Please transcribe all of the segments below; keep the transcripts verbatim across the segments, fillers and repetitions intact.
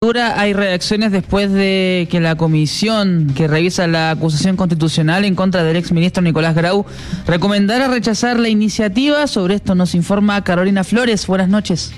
Agricultura hay reacciones después de que la comisión que revisa la acusación constitucional en contra del exministro Nicolás Grau recomendara rechazar la iniciativa. Sobre esto nos informa Carolina Flores. Buenas noches.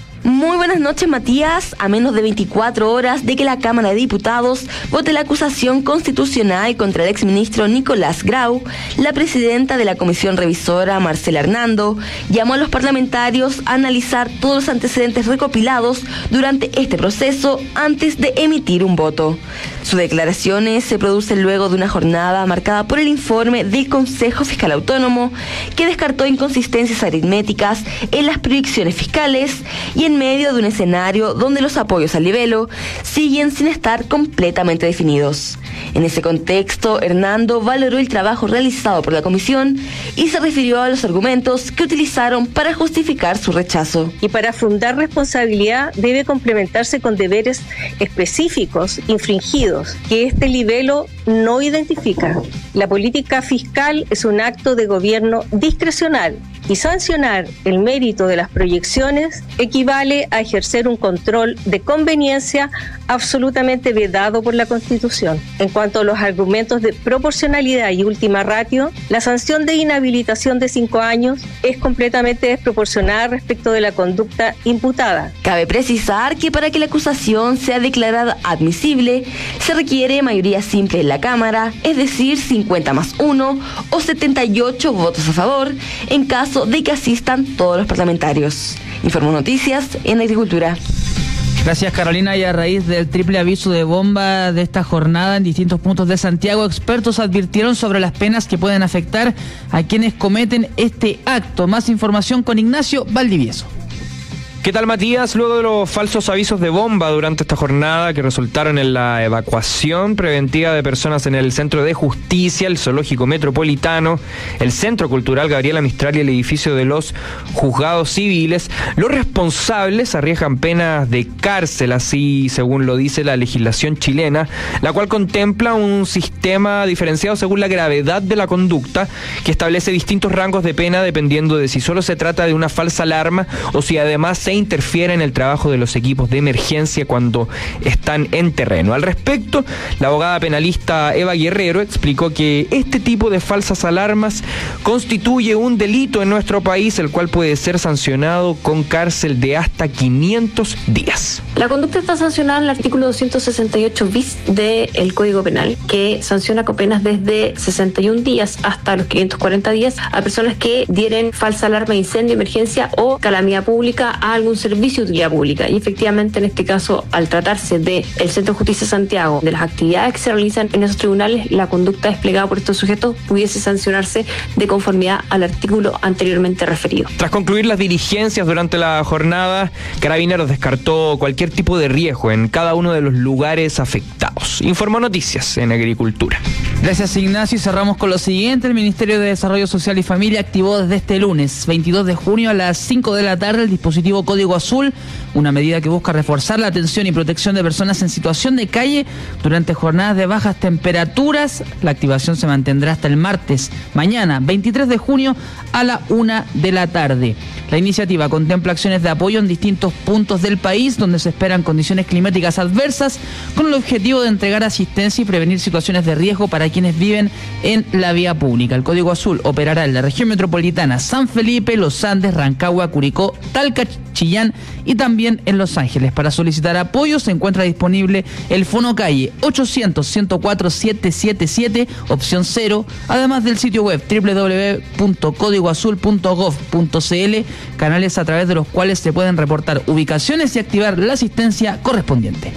Muy buenas noches, Matías. A menos de veinticuatro horas de que la Cámara de Diputados vote la acusación constitucional contra el exministro Nicolás Grau, la presidenta de la Comisión Revisora, Marcela Hernando, llamó a los parlamentarios a analizar todos los antecedentes recopilados durante este proceso antes de emitir un voto. Sus declaraciones se producen luego de una jornada marcada por el informe del Consejo Fiscal Autónomo, que descartó inconsistencias aritméticas en las proyecciones fiscales y en medio de un escenario donde los apoyos al libelo siguen sin estar completamente definidos. En ese contexto, Hernando valoró el trabajo realizado por la comisión y se refirió a los argumentos que utilizaron para justificar su rechazo. Y para fundar responsabilidad debe complementarse con deberes específicos infringidos que este libelo no identifica. La política fiscal es un acto de gobierno discrecional y sancionar el mérito de las proyecciones equivale a ejercer un control de conveniencia absolutamente vedado por la Constitución. En cuanto a los argumentos de proporcionalidad y última ratio, la sanción de inhabilitación de cinco años es completamente desproporcionada respecto de la conducta imputada. Cabe precisar que para que la acusación sea declarada admisible, se requiere mayoría simple en la Cámara, es decir, cincuenta más uno o setenta y ocho votos a favor, en caso de que asistan todos los parlamentarios. Informó Noticias en Agricultura. Gracias, Carolina. Y a raíz del triple aviso de bomba de esta jornada en distintos puntos de Santiago, expertos advirtieron sobre las penas que pueden afectar a quienes cometen este acto. Más información con Ignacio Valdivieso. ¿Qué tal, Matías? Luego de los falsos avisos de bomba durante esta jornada que resultaron en la evacuación preventiva de personas en el Centro de Justicia, el Zoológico Metropolitano, el Centro Cultural Gabriela Mistral y el edificio de los Juzgados Civiles, los responsables arriesgan penas de cárcel, así según lo dice la legislación chilena, la cual contempla un sistema diferenciado según la gravedad de la conducta, que establece distintos rangos de pena dependiendo de si solo se trata de una falsa alarma o si además se interfiere en el trabajo de los equipos de emergencia cuando están en terreno. Al respecto, la abogada penalista Eva Guerrero explicó que este tipo de falsas alarmas constituye un delito en nuestro país, el cual puede ser sancionado con cárcel de hasta quinientos días. La conducta está sancionada en el artículo doscientos sesenta y ocho bis del Código Penal, que sanciona con penas desde sesenta y un días hasta los quinientos cuarenta días a personas que dieren falsa alarma de incendio, emergencia o calamidad pública a algún servicio de utilidad pública. Y efectivamente, en este caso, al tratarse del Centro de Justicia de Santiago, de las actividades que se realizan en esos tribunales, la conducta desplegada por estos sujetos pudiese sancionarse de conformidad al artículo anteriormente referido. Tras concluir las diligencias durante la jornada, Carabineros descartó cualquier tipo de riesgo en cada uno de los lugares afectados. Informó Noticias en Agricultura. Gracias, Ignacio. Y cerramos con lo siguiente. El Ministerio de Desarrollo Social y Familia activó desde este lunes, veintidós de junio, a las cinco de la tarde, el dispositivo Código Azul, una medida que busca reforzar la atención y protección de personas en situación de calle durante jornadas de bajas temperaturas. La activación se mantendrá hasta el martes, mañana, veintitrés de junio, a la una de la tarde. La iniciativa contempla acciones de apoyo en distintos puntos del país donde se esperan condiciones climáticas adversas, con el objetivo de entregar asistencia y prevenir situaciones de riesgo para quienes viven en la vía pública. El Código Azul operará en la región metropolitana, San Felipe, Los Andes, Rancagua, Curicó, Talca, Chillán y también en Los Ángeles. Para solicitar apoyo se encuentra disponible el Fono Calle ochocientos, ciento cuatro, setecientos setenta y siete, opción cero, además del sitio web doble u doble u doble u punto código azul punto gov punto cl, canales a través de los cuales se pueden reportar ubicaciones y activar la asistencia correspondiente.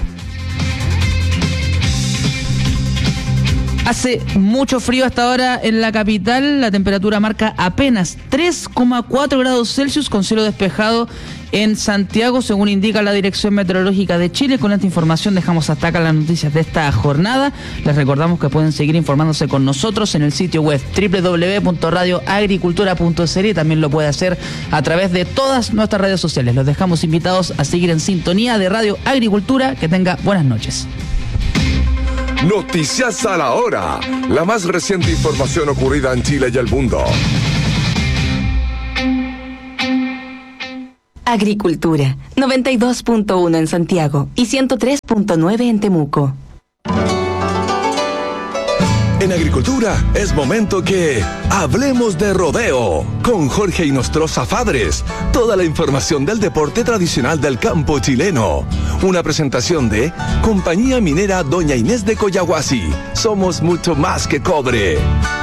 Hace mucho frío hasta ahora en la capital. La temperatura marca apenas tres coma cuatro grados Celsius con cielo despejado en Santiago, según indica la Dirección Meteorológica de Chile. Con esta información dejamos hasta acá las noticias de esta jornada. Les recordamos que pueden seguir informándose con nosotros en el sitio web doble u doble u doble u punto radio agricultura punto c l y también lo puede hacer a través de todas nuestras redes sociales. Los dejamos invitados a seguir en sintonía de Radio Agricultura. Que tenga buenas noches. Noticias a la hora. La más reciente información ocurrida en Chile y el mundo. Agricultura, noventa y dos punto uno en Santiago y ciento tres punto nueve en Temuco. En Agricultura es momento que hablemos de rodeo con Jorge Inostroza Fadres. Toda la información del deporte tradicional del campo chileno. Una presentación de Compañía Minera Doña Inés de Coyahuasi. Somos mucho más que cobre.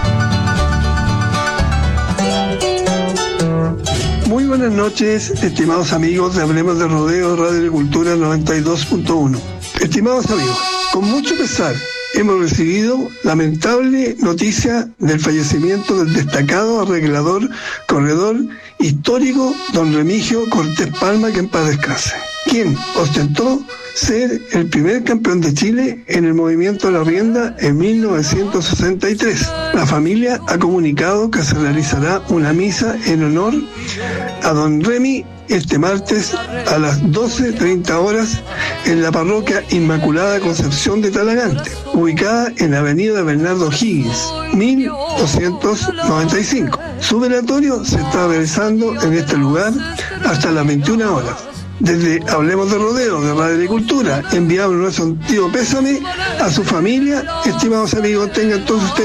Muy buenas noches, estimados amigos de Hablemos de Rodeo, Radio Agricultura noventa y dos punto uno. Estimados amigos, con mucho pesar hemos recibido lamentable noticia del fallecimiento del destacado arreglador, corredor histórico don Remigio Cortés Palma, que en paz descanse, quien ostentó ser el primer campeón de Chile en el movimiento de la rienda en mil novecientos sesenta y tres. La familia ha comunicado que se realizará una misa en honor a don Remy este martes a las doce treinta horas en la parroquia Inmaculada Concepción de Talagante, ubicada en la avenida Bernardo Higgins, mil doscientos noventa y cinco. Su velatorio se está realizando en este lugar hasta las veintiuna horas. Desde Hablemos de Rodeo, de Radio Agricultura, enviamos nuestro sentido pésame a su familia. Estimados amigos, tengan todos ustedes